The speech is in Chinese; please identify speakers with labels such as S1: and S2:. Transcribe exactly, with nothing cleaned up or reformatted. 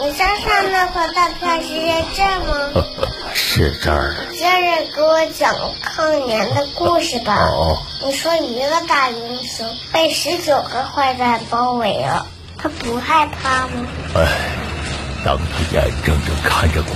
S1: 你上上那块大片是在这儿吗？
S2: 是这儿。
S1: 接着给我讲抗年的故事吧。
S2: 哦。
S1: 你说一个大英雄被十九个坏蛋包围了，他不害怕吗？
S2: 哎，当他眼睁睁看着